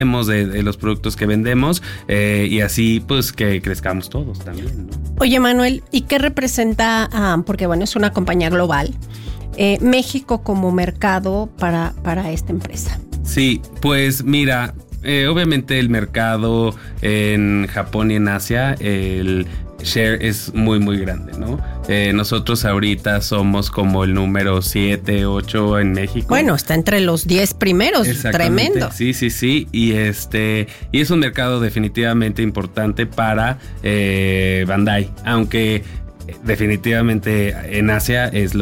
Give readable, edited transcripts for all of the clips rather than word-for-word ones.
de los productos que vendemos, y así pues que crezcamos todos también, ¿no? Oye, Manuel, ¿y qué representa, porque bueno, es una compañía global, México como mercado para esta empresa? Sí, pues mira, obviamente el mercado en Japón y en Asia, el share es muy muy grande, ¿no? Nosotros ahorita somos como el número 7, 8 en México. Bueno, está entre los 10 primeros, tremendo. Sí, y es un mercado definitivamente importante para Bandai, aunque definitivamente en Asia es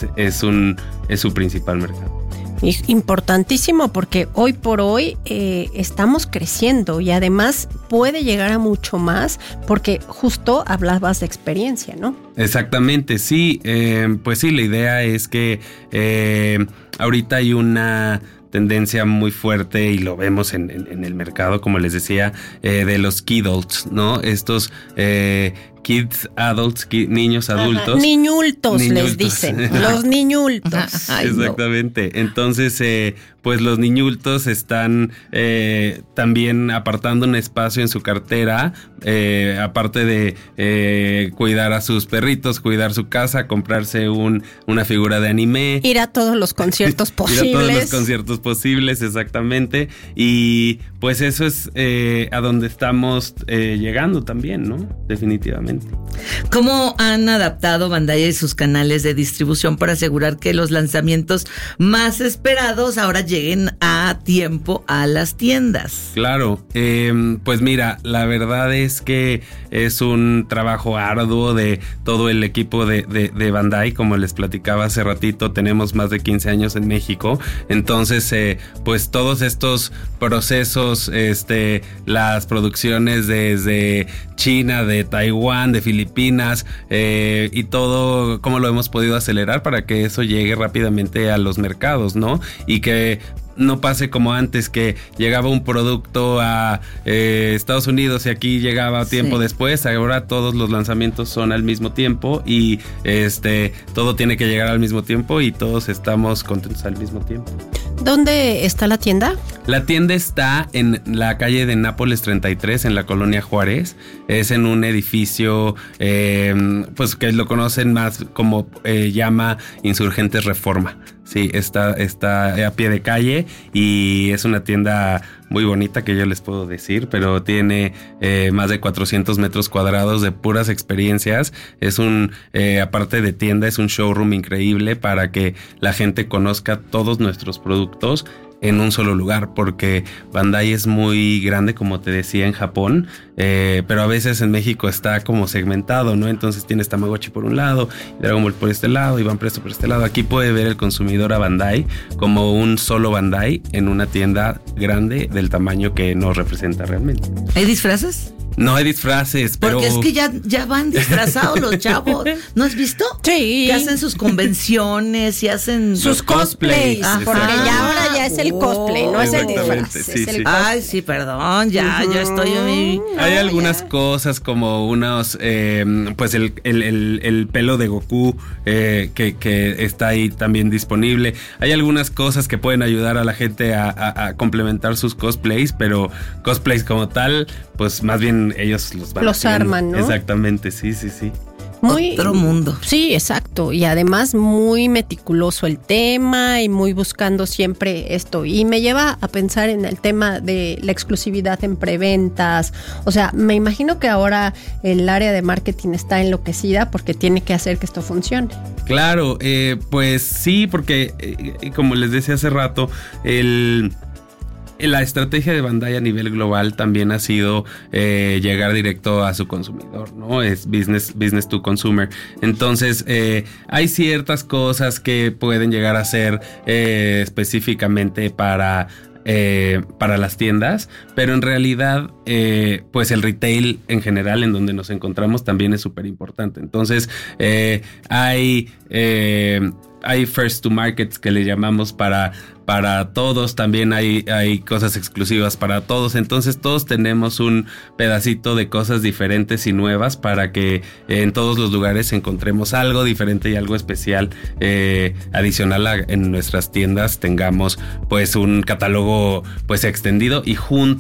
su principal mercado. Es importantísimo porque hoy por hoy estamos creciendo y además puede llegar a mucho más porque justo hablabas de experiencia, ¿no? Exactamente, sí. Pues sí, la idea es que ahorita hay una tendencia muy fuerte y lo vemos en el mercado, como les decía, de los kidults, ¿no? Estos kids, adults, niños adultos. Ajá, niñultos les dicen, los niñultos. Exactamente. No. Entonces, pues los niñultos están también apartando un espacio en su cartera, aparte de cuidar a sus perritos, cuidar su casa, comprarse una figura de anime. Ir a todos los conciertos posibles. Ir a todos los conciertos posibles, exactamente. Y pues eso es a donde estamos llegando también, ¿no? Definitivamente. ¿Cómo han adaptado Bandai y sus canales de distribución para asegurar que los lanzamientos más esperados ahora lleguen a tiempo a las tiendas? Claro, pues mira, la verdad es que es un trabajo arduo de todo el equipo de Bandai. Como les platicaba hace ratito, tenemos más de 15 años en México, entonces pues todos estos procesos, las producciones desde China, de Taiwán, de Filipinas, y todo, cómo lo hemos podido acelerar para que eso llegue rápidamente a los mercados, ¿no? Y que no pase como antes, que llegaba un producto a Estados Unidos y aquí llegaba tiempo después. Ahora todos los lanzamientos son al mismo tiempo y todo tiene que llegar al mismo tiempo y todos estamos contentos al mismo tiempo. ¿Dónde está la tienda? La tienda está en la calle de Nápoles 33, en la colonia Juárez. Es en un edificio, pues que lo conocen más como llama Insurgentes Reforma. Sí, está a pie de calle y es una tienda muy bonita que yo les puedo decir, pero tiene más de 400 metros cuadrados de puras experiencias. Es aparte de tienda, es un showroom increíble para que la gente conozca todos nuestros productos en un solo lugar, porque Bandai es muy grande, como te decía, en Japón, pero a veces en México está como segmentado, ¿no? Entonces tienes Tamagotchi por un lado, Dragon Ball por este lado, Iván Presto por este lado. Aquí puede ver el consumidor a Bandai como un solo Bandai en una tienda grande del tamaño que nos representa realmente. ¿Hay disfraces? No hay disfraces, pero... Porque es que ya van disfrazados los chavos. ¿No has visto? Sí. Que hacen sus convenciones y hacen... sus cosplays. Porque ya ahora ya es el cosplay, no es el disfraz. Sí, es el sí. Ay, sí, perdón, ya estoy... Hay algunas cosas como unos... pues el pelo de Goku que está ahí también disponible. Hay algunas cosas que pueden ayudar a la gente a complementar sus cosplays, pero cosplays como tal, pues más bien ellos los arman, ¿no? Exactamente, sí. Otro mundo. Sí, exacto. Y además muy meticuloso el tema y muy buscando siempre esto. Y me lleva a pensar en el tema de la exclusividad en preventas. O sea, me imagino que ahora el área de marketing está enloquecida porque tiene que hacer que esto funcione. Claro, pues sí, porque como les decía hace rato, la estrategia de Bandai a nivel global también ha sido llegar directo a su consumidor, ¿no? Es business to consumer. Entonces, hay ciertas cosas que pueden llegar a ser específicamente para las tiendas, pero en realidad pues el retail en general en donde nos encontramos también es súper importante. Entonces hay first to markets que le llamamos para para todos, también hay cosas exclusivas para todos, entonces todos tenemos un pedacito de cosas diferentes y nuevas para que en todos los lugares encontremos algo diferente y algo especial adicional en nuestras tiendas, tengamos pues un catálogo pues extendido y junto